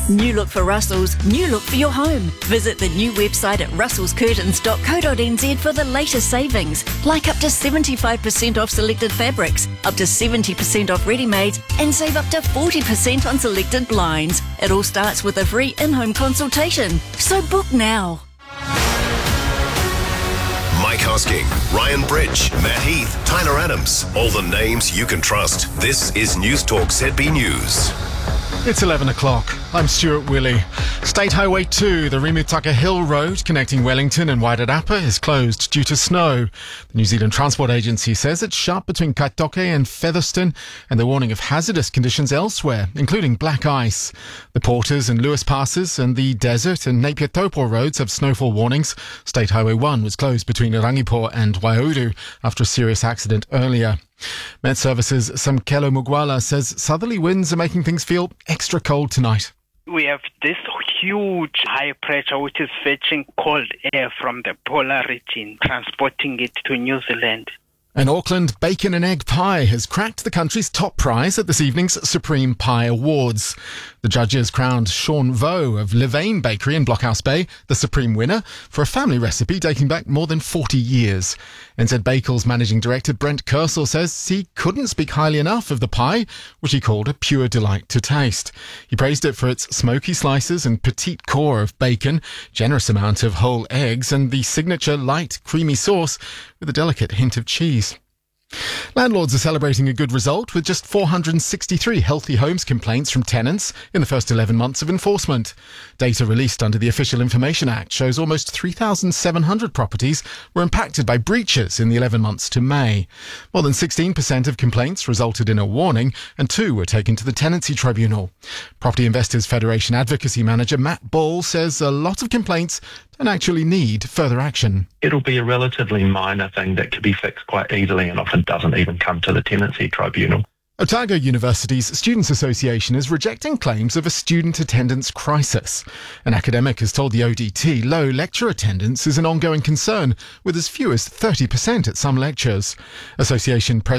New look for Russell's, new look for your home. Visit the new website at russellscurtains.co.nz for the latest savings, like up to 75% off selected fabrics, up to 70% off ready-mades, and save up to 40% on selected blinds. It all starts with a free in-home consultation. So book now. Mike Hosking, Ryan Bridge, Matt Heath, Tyler Adams. All the names you can trust. This is News Talk ZB News. It's 11 o'clock. I'm Stuart Willey. State Highway 2, the Rimutaka Hill Road connecting Wellington and Wairarapa, is closed due to snow. The New Zealand Transport Agency says it's sharp between Kaitoke and Featherston, and they're warning of hazardous conditions elsewhere, including black ice. The Porters and Lewis Passes and the Desert and Napier Taupo roads have snowfall warnings. State Highway 1 was closed between Rangipo and Waiuru after a serious accident earlier. Met Services' Samkelo Mugwala says southerly winds are making things feel extra cold tonight. We have this huge high pressure which is fetching cold air from the polar region, transporting it to New Zealand. An Auckland bacon and egg pie has cracked the country's top prize at this evening's Supreme Pie Awards. The judges crowned Sean Vo of Levain Bakery in Blockhouse Bay the supreme winner for a family recipe dating back more than 40 years. NZ Bakel's managing director Brent Kersel says he couldn't speak highly enough of the pie, which he called a pure delight to taste. He praised it for its smoky slices and petite core of bacon, generous amount of whole eggs, and the signature light, creamy sauce with a delicate hint of cheese. Landlords are celebrating a good result with just 463 healthy homes complaints from tenants in the first 11 months of enforcement. Data released under the Official Information Act shows almost 3,700 properties were impacted by breaches in the 11 months to May. More than 16% of complaints resulted in a warning and 2 were taken to the Tenancy Tribunal. Property Investors Federation Advocacy Manager Matt Ball says a lot of complaints don't actually need further action. It'll be a relatively minor thing that can be fixed quite easily and often doesn't even come to the Tenancy Tribunal. Otago University's Students' Association is rejecting claims of a student attendance crisis. An academic has told the ODT low lecture attendance is an ongoing concern, with as few as 30% at some lectures. Association President